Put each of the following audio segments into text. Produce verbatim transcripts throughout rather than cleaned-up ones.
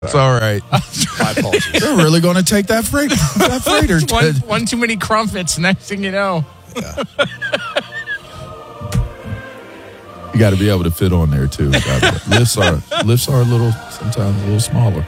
It's all right. My apologies. They're really going to take that freight. That freighter. one, one too many crumpets. Next thing you know. Yeah. You got to be able to fit on there too. lifts are lifts are a little sometimes a little smaller.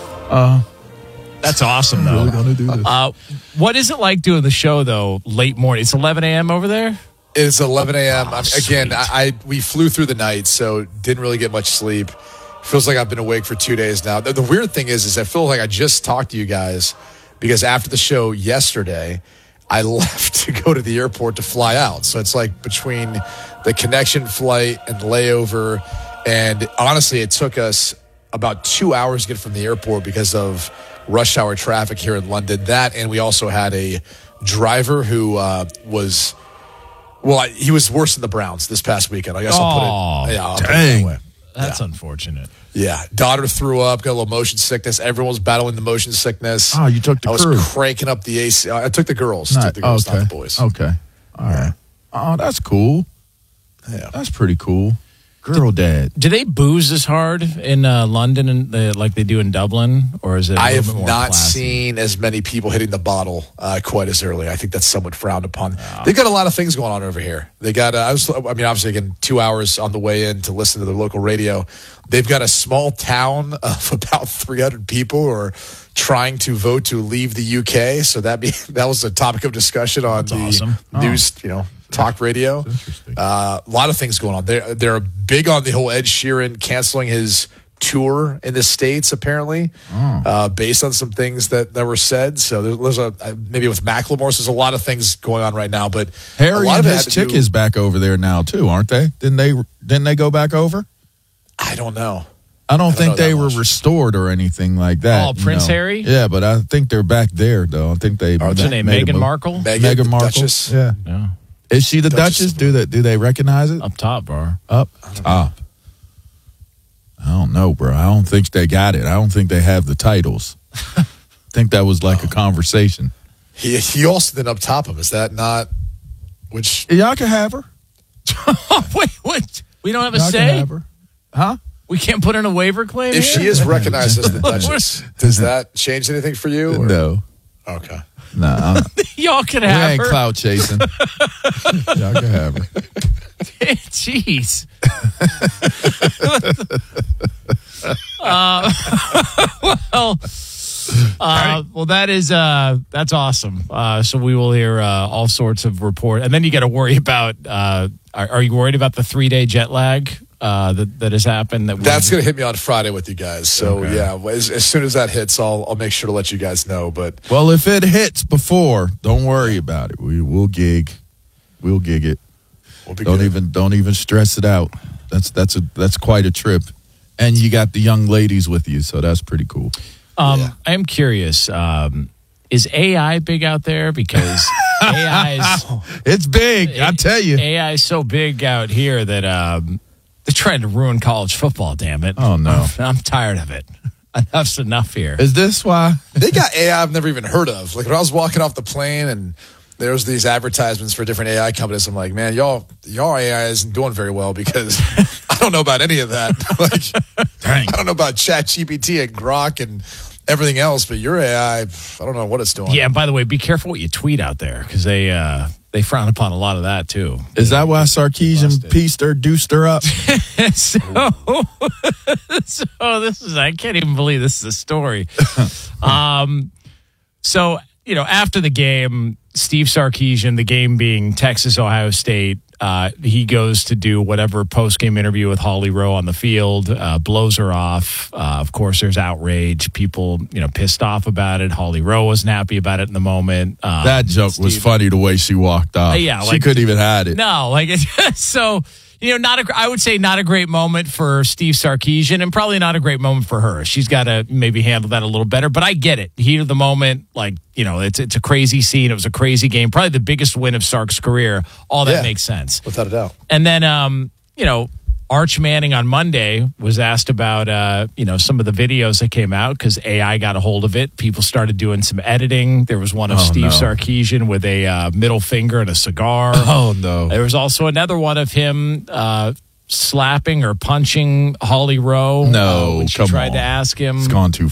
Uh, That's awesome, though. really going to do this. Uh, what is it like doing the show though? Late morning. It's eleven a.m. over there. It's eleven a.m. Oh, I'm, again, sweet. I, I we flew through the night, so didn't really get much sleep. Feels like I've been awake for two days now. The, the weird thing is, is I feel like I just talked to you guys because after the show yesterday, I left to go to the airport to fly out. So it's like between the connection flight and layover, and honestly, it took us about two hours to get from the airport because of rush hour traffic here in London. That, and we also had a driver who uh, was, well, I, he was worse than the Browns this past weekend. I guess I'll Oh, put it, yeah, I'll put it dang. that way. That's unfortunate. Yeah, daughter threw up, got a little motion sickness. Everyone was battling the motion sickness. Oh, you took the I was crew. cranking up the A C. I took the girls. Not- took the girls, okay. not the boys. Okay. All right. Oh, that's cool. Yeah. That's pretty cool. Girl dad. Do they booze as hard in uh, London and the, like they do in Dublin, or is it? A I little have bit more not classy? seen as many people hitting the bottle uh, quite as early. I think that's somewhat frowned upon. They've got a lot of things going on over here. They got, uh, I was, I mean, obviously, again, two hours on the way in to listen to the local radio. They've got a small town of about three hundred people who are trying to vote to leave the U K. So that be that was a topic of discussion on That's the awesome. news, you know, talk radio. Interesting. Uh, a lot of things going on. They're, they're big on the whole Ed Sheeran canceling his tour in the States, apparently, Oh. uh, based on some things that, that were said. So there, there's a, uh, maybe with Macklemore, so there's a lot of things going on right now. But a Harry lot and of it his had to chick do- is back over there now too, aren't they? Didn't they? Didn't they go back over? I don't know. I don't I don't think know they that were much. restored or anything like that. Oh, you Prince know. Harry? Yeah, but I think they're back there though. I think they. What's her name? made a Meghan move. Markle? Meghan, Meghan the Markle. Duchess. Yeah. Yeah. Is she the Duchess. Duchess? Do that? Do they recognize it? Up top, bar. Up top. I don't know, bro. I don't think they got it. I don't think they have the titles. I think that was like a conversation. He he also did up top of him. Is that not? Which Y'all can have her. Oh, wait, what? We don't have a Y'all can say? have her. Huh? We can't put in a waiver claim if here? she is recognized as the Duchess, does that change anything for you? or- No. Okay. No. Nah, Y'all can we have ain't her. clout chasing. Y'all can have her. Jeez. uh, well, uh, well, that is uh, that's awesome. Uh, so we will hear uh, all sorts of report, and then you got to worry about. Uh, are, are you worried about the three day jet lag uh, that that has happened? That That's going to hit me on Friday with you guys. So, Okay. yeah, as, as soon as that hits, I'll I'll make sure to let you guys know. But Well, if it hits before, don't worry about it. We will gig. We'll gig it. we'll be Don't good. even don't even stress it out. That's that's a that's quite a trip. And you got the young ladies with you, so that's pretty cool. Um, Yeah. I am curious. Um, is A I big out there? Because A I is It's big, I tell you. A I is so big out here that um, they're trying to ruin college football. Damn it! Oh, no. I'm, I'm tired of it. Enough's enough here. Is this why? They got A I I've never even heard of. Like when I was walking off the plane and there was these advertisements for different A I companies, I'm like, man, y'all y'all A I isn't doing very well because I don't know about any of that. Like, Dang. I don't know about ChatGPT and Grok and everything else, but your A I, I don't know what it's doing. Yeah. And by the way, be careful what you tweet out there because they uh, they frown upon a lot of that too. Is that why Sarkeesian pieced her, deuced her up? so, so this is I can't even believe this is a story. um, so you know, after the game, Steve Sarkeesian, the game being Texas Ohio State, uh, he goes to do whatever post game interview with Holly Rowe on the field, uh, blows her off. Uh, of course, there's outrage. People, you know, pissed off about it. Holly Rowe wasn't happy about it in the moment. Um, That joke was Steve- funny the way she walked off. Yeah, she like- couldn't even hide it. No, like so. You know, not a. I would say not a great moment for Steve Sarkeesian, and probably not a great moment for her. She's got to maybe handle that a little better. But I get it. Heat of the moment, like you know, it's it's a crazy scene. It was a crazy game. Probably the biggest win of Sark's career. All that Yeah. makes sense. Without a doubt. And then, um, you know, Arch Manning on Monday was asked about, uh, you know, some of the videos that came out because A I got a hold of it. People started doing some editing. There was one of Oh, Steve no. Sarkeesian with a uh, middle finger and a cigar. Oh, no. There was also another one of him uh, slapping or punching Holly Rowe? No, uh, when she come tried on. to ask him. It's gone too